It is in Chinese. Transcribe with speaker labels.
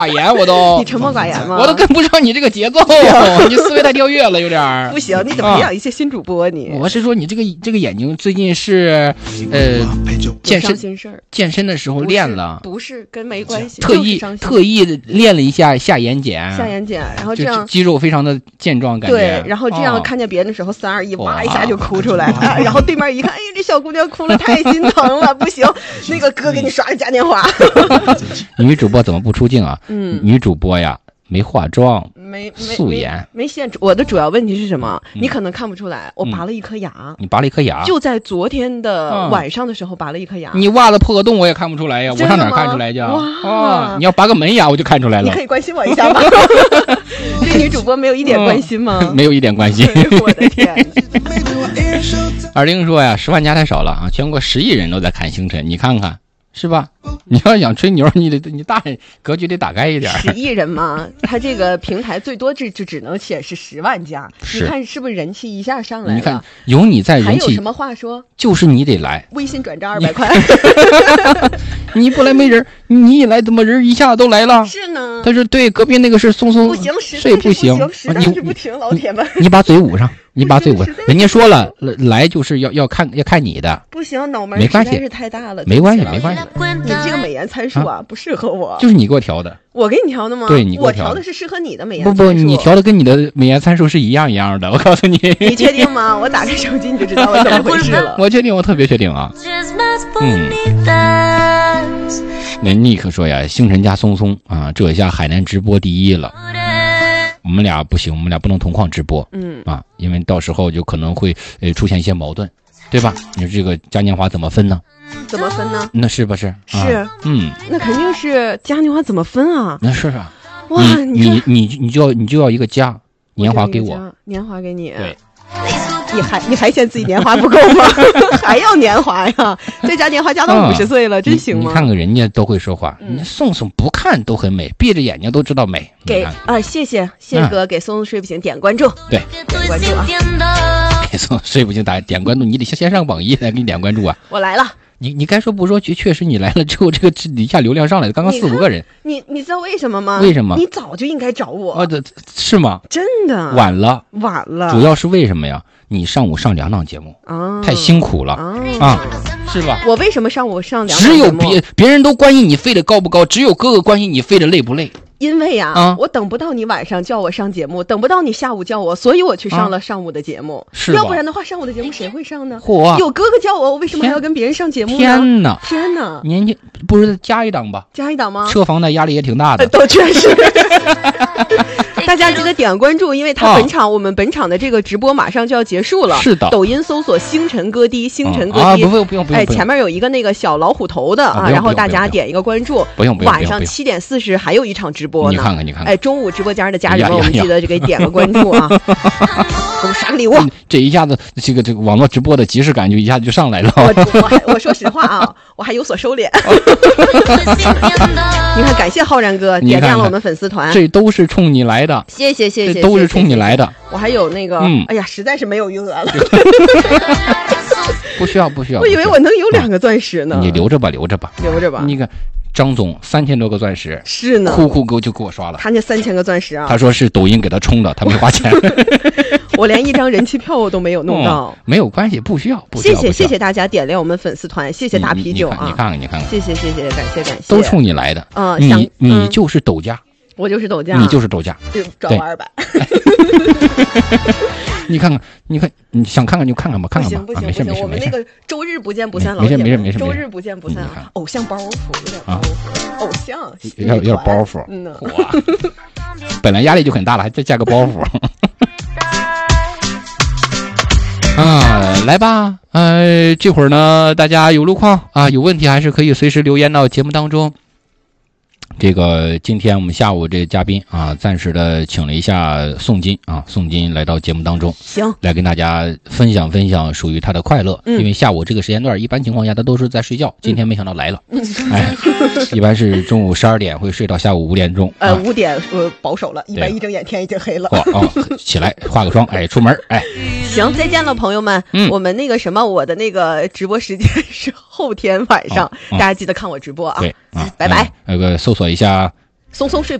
Speaker 1: 寡言，我都
Speaker 2: 你沉默寡言吗？
Speaker 1: 我都跟不上你这个节奏，你思维太跳跃了，有点
Speaker 2: 不行，你得培养一些新主播你。
Speaker 1: 我是说你这个眼睛最近是健身的时候练了，
Speaker 2: 不是跟没关系，
Speaker 1: 特意练了一下下眼睑，
Speaker 2: 然后这样
Speaker 1: 肌肉非常的健壮感觉。
Speaker 2: 对，然后这样看见别人的时候，3、2、1，哇一下就哭出来，然后对面一看，哎呀，这小姑娘哭了，太心疼了，不行，那个哥给你刷个嘉年华。
Speaker 1: 女主播怎么不出镜啊？女主播呀，没化妆，
Speaker 2: 没
Speaker 1: 素颜，
Speaker 2: 没现。我的主要问题是什么？你可能看不出来，我拔了一颗牙。
Speaker 1: 你拔了一颗牙？
Speaker 2: 就在昨天的晚上的时候拔了一颗牙。
Speaker 1: 你袜子破个洞我也看不出来呀，我上哪看出来去啊？你要拔个门牙我就看出来了。
Speaker 2: 你可以关心我一下吗？对女主播没有一点关心吗？
Speaker 1: 没有一点关心。
Speaker 2: 我的天！
Speaker 1: 二丁说呀，10万加太少了啊，全国10亿人都在看星辰，你看看。是吧？你要想吹牛，你大格局得打开一点。
Speaker 2: 10亿人嘛，他这个平台最多就只能显示10万加。你看是不是人气一下上来了？
Speaker 1: 你看有你在人气，
Speaker 2: 还有什么话说？
Speaker 1: 就是你得来，
Speaker 2: 微信转账200块。
Speaker 1: 你不来没人，你一来怎么人一下都来了？
Speaker 2: 是呢。
Speaker 1: 但是对隔壁那个是松松，
Speaker 2: 不行，
Speaker 1: 这不行，
Speaker 2: 实在是不行，老铁们。
Speaker 1: 你把嘴捂上。你把嘴捂，人家说了，来就是要看你的，
Speaker 2: 不行，脑门
Speaker 1: 没关系，
Speaker 2: 实在是太大了，
Speaker 1: 没关系。
Speaker 2: 你这个美颜参数不适合我，
Speaker 1: 就是你给我调的，
Speaker 2: 我给你调的吗？
Speaker 1: 对，你给
Speaker 2: 我
Speaker 1: 调
Speaker 2: 的是适合你的美颜参数。
Speaker 1: 不，你调的跟你的美颜参数是一样的，我告诉你。
Speaker 2: 你确定吗？我打开手机你就知道我怎么回事了。
Speaker 1: 我确定，我特别确定啊。那尼克说呀，星辰加松松啊，这下海南直播第一了。我们俩不行，我们俩不能同框直播，因为到时候就可能会出现一些矛盾，对吧？你说这个嘉年华怎么分呢？
Speaker 2: 怎么分呢？
Speaker 1: 那是不是？
Speaker 2: 是，那肯定是嘉年华怎么分啊？
Speaker 1: 那是啊，
Speaker 2: 哇，
Speaker 1: 你就要一个嘉年华给我，
Speaker 2: 年华给你，
Speaker 1: 对。
Speaker 2: 你还嫌自己年华不够吗？还要年华呀？这家年华加到50岁了，真行吗？
Speaker 1: 你看看人家都会说话，宋宋不看都很美，闭着眼睛都知道美。
Speaker 2: 给谢谢哥给宋宋睡不醒点关注，
Speaker 1: 对，
Speaker 2: 点关注啊！
Speaker 1: 给宋睡不醒点关注，你得先上网易来给你点关注啊！
Speaker 2: 我来了。
Speaker 1: 你该说不说，确实你来了之后，这个底下流量上来了，刚刚4、5个人。
Speaker 2: 你知道为什么吗？
Speaker 1: 为什么？
Speaker 2: 你早就应该找我。
Speaker 1: 是吗？
Speaker 2: 真的。
Speaker 1: 晚了。
Speaker 2: 主
Speaker 1: 要是为什么呀？你上午上2档节目太辛苦了是吧？
Speaker 2: 我为什么上午上2档
Speaker 1: 节目？只有别人都关心你飞得高不高，只有哥哥关心你飞得累不累。
Speaker 2: 因为我等不到你晚上叫我上节目，等不到你下午叫我，所以我去上了上午的节目。
Speaker 1: 是，
Speaker 2: 要不然的话，上午的节目谁会上呢？
Speaker 1: 有
Speaker 2: 哥哥叫我为什么还要跟别人上节目呢？
Speaker 1: 天哪！
Speaker 2: 年
Speaker 1: 轻不是加一档吧？
Speaker 2: 加一档吗？
Speaker 1: 车房贷压力也挺大的。
Speaker 2: 都确实。大家记得点关注，因为我们本场的这个直播马上就要结束了。
Speaker 1: 是的。
Speaker 2: 抖音搜索星辰歌滴，星辰歌滴。
Speaker 1: 不用。
Speaker 2: 前面有一个那个小老虎头的然后大家点一个关注。
Speaker 1: 不用。
Speaker 2: 晚上7点40还有一场直播呢。
Speaker 1: 你看看。
Speaker 2: 中午直播间的家人们，我们记得就给点个关注啊！我们刷个礼物。
Speaker 1: 这一下子，这个网络直播的即视感就一下子就上来了。
Speaker 2: 我说实话啊，我还有所收敛。你看，感谢浩然哥点亮了我们粉丝团，
Speaker 1: 这都是冲你来的。
Speaker 2: 谢谢，
Speaker 1: 这都是冲你来的。
Speaker 2: 我还有那个，哎呀，实在是没有余额了。
Speaker 1: 不需要。
Speaker 2: 我以为我能有2个钻石呢。
Speaker 1: 你留着吧。
Speaker 2: 那
Speaker 1: 个张总3000多个钻石，
Speaker 2: 是呢，
Speaker 1: 哭就给我刷了。
Speaker 2: 他那3000个钻石啊，
Speaker 1: 他说是抖音给他充的，他没花钱。
Speaker 2: 我连一张人气票我都没有弄到。
Speaker 1: 没有关系，不需要。
Speaker 2: 谢谢大家点亮我们粉丝团，谢谢大啤酒啊！
Speaker 1: 你看看，
Speaker 2: 谢谢，感谢，
Speaker 1: 都冲你来的。你就是抖加，
Speaker 2: 我就是抖加，
Speaker 1: 你就是抖加，
Speaker 2: 就转我200。
Speaker 1: 你看，你想看看就看看吧，看看吧。
Speaker 2: 不行，我们那个周日不见不散，
Speaker 1: 没事。
Speaker 2: 周日不见不散，偶像包袱有点包袱，偶像
Speaker 1: 有点包袱。哇，本来压力就很大了，还再加个包袱。来吧，这会儿呢，大家有路况有问题还是可以随时留言到节目当中。这个今天我们下午这个嘉宾暂时的请了一下宋金来到节目当中，
Speaker 2: 行，
Speaker 1: 来跟大家分享属于他的快乐。因为下午这个时间段一般情况下他都是在睡觉，今天没想到来了。一般是中午12点会睡到下午5点钟。
Speaker 2: 5点保守了，一般一睁眼天已经黑了。
Speaker 1: 起来化个妆，出门。
Speaker 2: 行，再见了朋友们。我们那个什么，我的那个直播时间是后天晚上，大家记得看我直播啊。
Speaker 1: 对
Speaker 2: 拜拜。
Speaker 1: 那个搜索一下
Speaker 2: 松松睡